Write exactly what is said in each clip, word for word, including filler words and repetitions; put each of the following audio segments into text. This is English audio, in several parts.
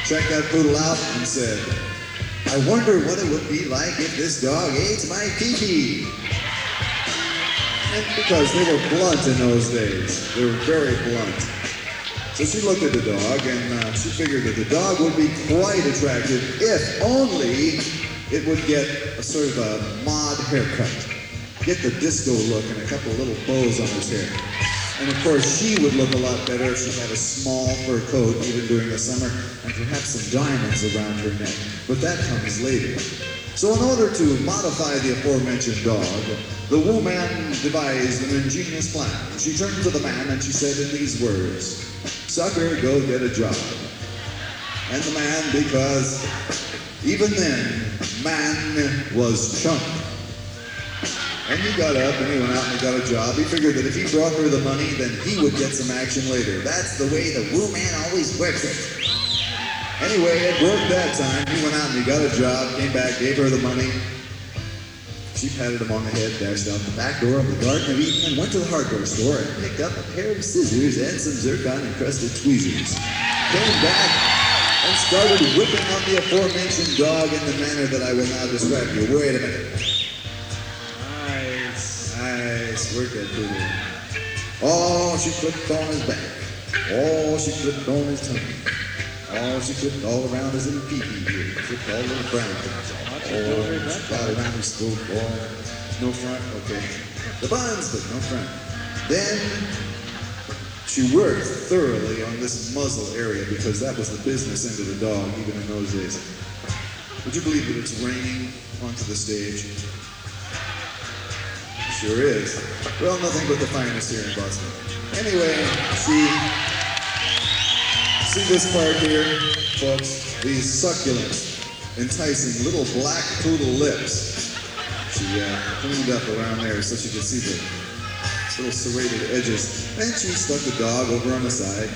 checked that poodle out and said, "I wonder what it would be like if this dog ate my pee-pee." And because they were blunt in those days, they were very blunt. So she looked at the dog and uh, she figured that the dog would be quite attractive if only it would get a sort of a mod haircut. Get the disco look and a couple of little bows on his hair. And of course, she would look a lot better if she had a small fur coat, even during the summer, and perhaps some diamonds around her neck. But that comes later. So in order to modify the aforementioned dog, the woman devised an ingenious plan. She turned to the man and she said in these words, "Sucker, go get a job." And the man, because even then, man was chump. And he got up and he went out and he got a job. He figured that if he brought her the money, then he would get some action later. That's the way the woo man always works it. Anyway, it worked that time. He went out and he got a job, came back, gave her the money. She patted him on the head, dashed out the back door of the Garden of Eden, and went to the hardware store and picked up a pair of scissors and some zircon-encrusted tweezers. Came back and started whipping on the aforementioned dog in the manner that I will now describe to you. Wait a minute. Nice. Nice. Work that poodle. Oh, she clipped on his back. Oh, she clipped on his tummy. Oh, she clipped all around his little pee-pee here. Clipped all little brown things. Oh, she got around his throat. Oh, no front. Okay. The buns, but no front. Then she worked thoroughly on this muzzle area because that was the business end of the dog, even in those days. Would you believe that it's raining onto the stage? Sure is. Well, nothing but the finest here in Boston. Anyway, she... See this part here, folks? These succulent, enticing little black poodle lips. She uh, cleaned up around there so she could see the little serrated edges. Then she stuck the dog over on the side.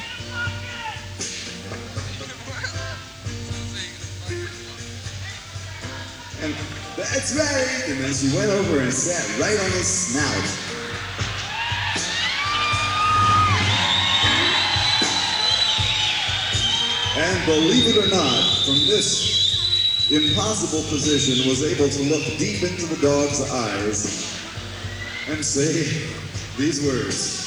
And that's right! And then she went over and sat right on his snout. And believe it or not, from this impossible position, was able to look deep into the dog's eyes and say these words.